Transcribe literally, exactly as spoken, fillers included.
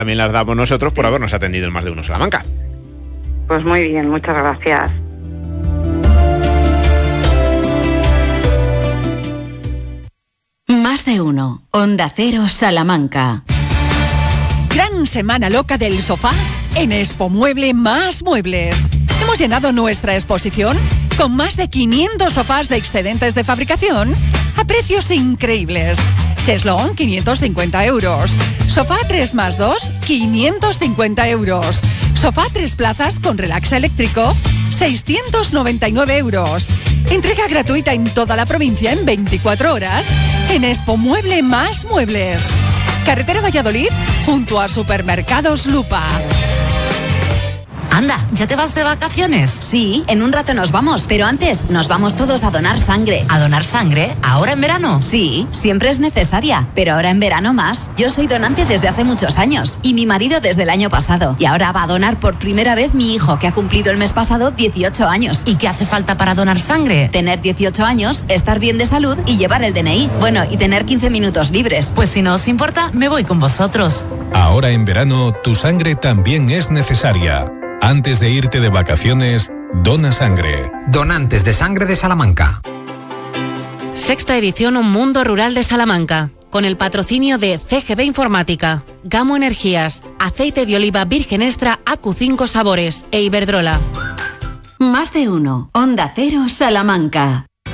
también las damos nosotros por habernos atendido en Más de Uno Salamanca. Pues muy bien, muchas gracias. Más de Uno, Onda Cero Salamanca. Gran semana loca del sofá en Expo Mueble Más Muebles. Hemos llenado nuestra exposición con más de quinientos sofás de excedentes de fabricación a precios increíbles. Cheslón, quinientos cincuenta euros. Sofá tres más dos, quinientos cincuenta euros. Sofá tres plazas con relax eléctrico, seiscientos noventa y nueve euros. Entrega gratuita en toda la provincia en veinticuatro horas en Expo Mueble Más Muebles. Carretera Valladolid, junto a Supermercados Lupa. Anda, ¿ya te vas de vacaciones? Sí, en un rato nos vamos, pero antes nos vamos todos a donar sangre. ¿A donar sangre? ¿Ahora en verano? Sí, siempre es necesaria, pero ahora en verano más. Yo soy donante desde hace muchos años y mi marido desde el año pasado. Y ahora va a donar por primera vez mi hijo, que ha cumplido el mes pasado dieciocho años. ¿Y qué hace falta para donar sangre? Tener dieciocho años, estar bien de salud y llevar el D N I. Bueno, y tener quince minutos libres. Pues si no os importa, me voy con vosotros. Ahora en verano, tu sangre también es necesaria. Antes de irte de vacaciones, dona sangre. Donantes de Sangre de Salamanca. Sexta edición Mundo Rural de Salamanca, con el patrocinio de C G B Informática, Gamo Energías, Aceite de Oliva Virgen Extra A Q cinco Sabores e Iberdrola. Más de Uno, Onda Cero Salamanca.